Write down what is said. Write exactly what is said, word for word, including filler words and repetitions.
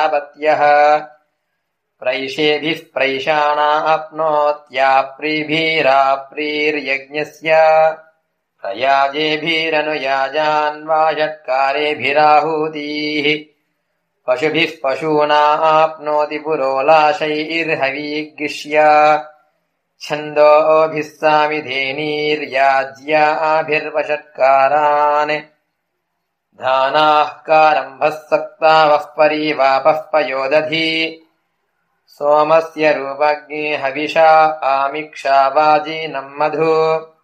प्रजापत्यः प्रैषेभिः प्रैषाणाप्नोत्याप्रीभिराप्रीर्यज्ञस्य प्रयाजेभिरनुयाजान्वाषट्कारेभिराहूतीः पशुभिः पशूनाप्नोति पुरोलाशैर्हवीग्ष्य छन्दोभिः सामिधेनीर्याज्याभिर्वषट्कारान् धानाः कारम्भः सक्तावः परीवापः पयोदधी सोमस्य रूपज्ञे हविषा आमिक्षा वाजीनम् मधु